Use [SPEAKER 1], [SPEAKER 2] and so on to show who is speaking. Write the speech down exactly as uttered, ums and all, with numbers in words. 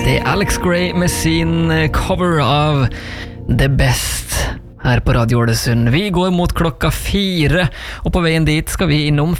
[SPEAKER 1] Det er Alex Gray med sin cover av The Best her på Radio Ålesund. Vi går mot klokka fire, og på veien dit skal vi innom